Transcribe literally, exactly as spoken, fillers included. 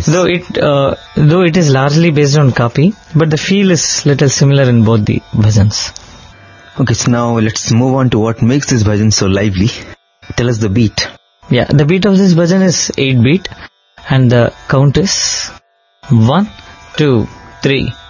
Though it uh, though it is largely based on copy, but the feel is little similar in both the bhajans. Okay, so now let's move on to what makes this bhajan so lively. Tell us the beat. Yeah, the beat of this bhajan is eight beat, and the count is one, two, three,